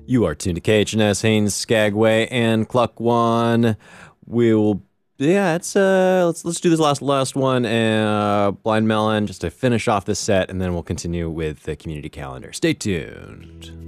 You are tuned to KHNS, Haynes, Skagway, and Cluck One. We'll, yeah, it's let's do this last one, Blind Melon, just to finish off this set, and then we'll continue with the community calendar. Stay tuned.